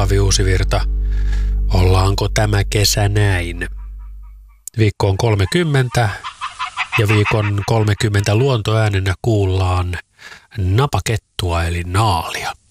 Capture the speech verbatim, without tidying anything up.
Olavi Uusivirta. Ollaanko tämä kesä näin? Viikko on kolmekymmentä ja viikon kolmekymmentä luontoäänenä kuullaan napakettua eli naalia.